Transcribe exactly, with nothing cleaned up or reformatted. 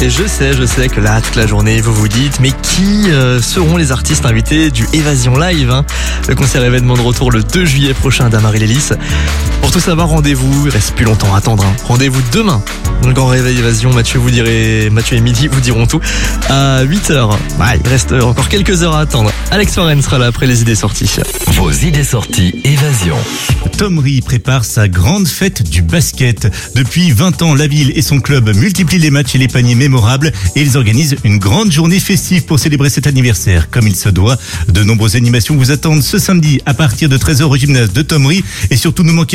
Et je sais, je sais que là, toute la journée, vous vous dites, mais qui euh, seront les artistes invités du Évasion Live hein Le concert événement de retour le deux juillet prochain d'Amarie-Lélis. Pour tout savoir, rendez-vous, il reste plus longtemps à attendre. Hein. Rendez-vous demain. Dans le Grand Réveil Évasion, Mathieu vous direz, Mathieu et Midi vous diront tout. À huit heures, bah, il reste encore quelques heures à attendre. Alex Foren sera là après les idées sorties. Vos idées sorties Évasion. Thomery prépare sa grande fête du basket. Depuis vingt ans, la ville et son club multiplient les matchs et les paniers mémorables et ils organisent une grande journée festive pour célébrer cet anniversaire comme il se doit. De nombreuses animations vous attendent ce samedi à partir de treize heures au gymnase de Thomery et surtout ne manquez